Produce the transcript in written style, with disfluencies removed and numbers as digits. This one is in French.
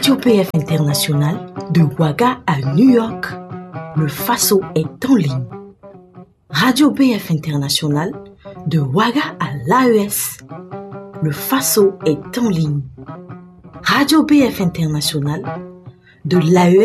Radio PF International de Ouaga à New York. Le Faso est en ligne. Radio PF International de Ouaga à l'AES. Le Faso est en ligne. Radio PF International de l'AES